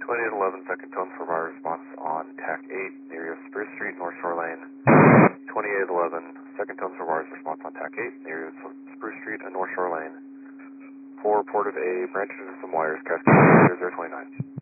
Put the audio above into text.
2811, second tone for our response on TAC 8, area of Spruce Street, North Shore Lane. 2811, second tone for our response on TAC 8, area of Spruce Street and North Shore Lane. For report of a branch into some wires, Cascade 0029.